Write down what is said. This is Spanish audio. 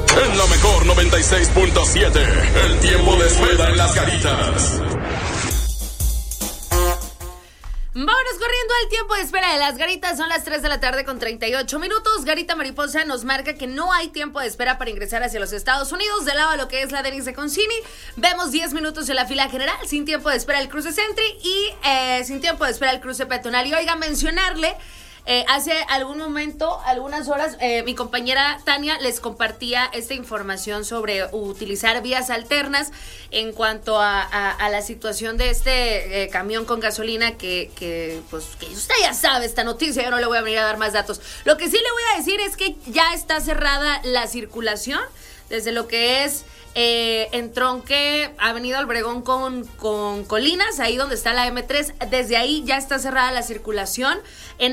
En la mejor 96.7, el tiempo de espera en las Garitas. Vámonos corriendo al tiempo de espera de las Garitas. Son las 3 de la tarde con 38 minutos. Garita Mariposa nos marca que no hay tiempo de espera para ingresar hacia los Estados Unidos. De lado a lo que es la Denise Concini, vemos 10 minutos en la fila general, sin tiempo de espera el cruce Sentry y sin tiempo de espera el cruce peatonal. Y oiga, mencionarle, hace algún momento, algunas horas, mi compañera Tania les compartía esta información sobre utilizar vías alternas en cuanto a la situación de este camión con gasolina que usted ya sabe esta noticia, yo no le voy a venir a dar más datos. Lo que sí le voy a decir es que ya está cerrada la circulación desde lo que es entronque Avenida Obregón con Colinas, ahí donde está la M3, desde ahí ya está cerrada la circulación. En